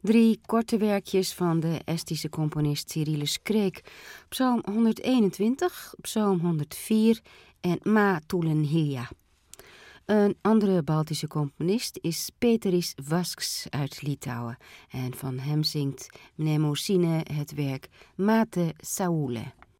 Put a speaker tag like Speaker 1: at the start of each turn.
Speaker 1: 3 korte werkjes van de Estische componist Cyrillus Kreek. Psalm 121, Psalm 104 en Ma Tulen Hilja. Een andere Baltische componist is Peteris Vasks uit Litouwen. En van hem zingt Mnemosine het werk Mate Saoule.